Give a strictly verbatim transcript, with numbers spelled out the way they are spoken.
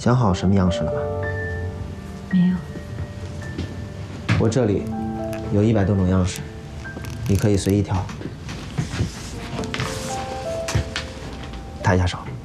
想好什么样式了吗？ 没有。 我这里有一百多种样式，你可以随意挑。抬一下手。